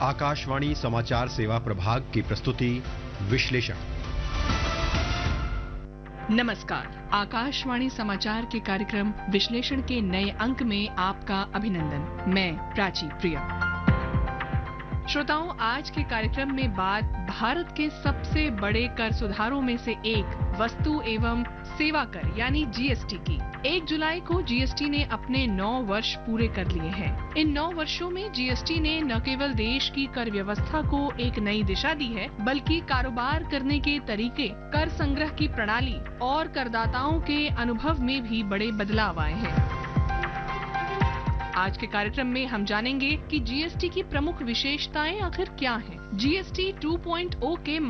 आकाशवाणी समाचार सेवा प्रभाग की प्रस्तुति विश्लेषण। नमस्कार, आकाशवाणी समाचार के कार्यक्रम विश्लेषण के नए अंक में आपका अभिनंदन। मैं प्राची प्रिया। श्रोताओं, आज के कार्यक्रम में बात भारत के सबसे बड़े कर सुधारों में से एक वस्तु एवं सेवा कर यानी जीएसटी की। 1 जुलाई को जीएसटी ने अपने 9 वर्ष पूरे कर लिए हैं। इन 9 वर्षों में जीएसटी ने न केवल देश की कर व्यवस्था को एक नई दिशा दी है, बल्कि कारोबार करने के तरीके, कर संग्रह की प्रणाली और करदाताओं के अनुभव में भी बड़े बदलाव आए हैं। आज के कार्यक्रम में हम जानेंगे कि जीएसटी की प्रमुख विशेषताएं आखिर क्या हैं। जीएसटी 2.0 के